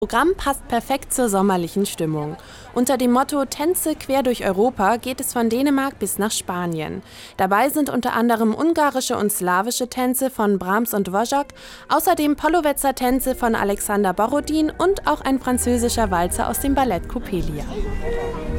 Das Programm passt perfekt zur sommerlichen Stimmung. Unter dem Motto Tänze quer durch Europa geht es von Dänemark bis nach Spanien. Dabei sind unter anderem ungarische und slawische Tänze von Brahms und Dvořák, außerdem Pollowetzer Tänze von Alexander Borodin und auch ein französischer Walzer aus dem Ballett Coppelia.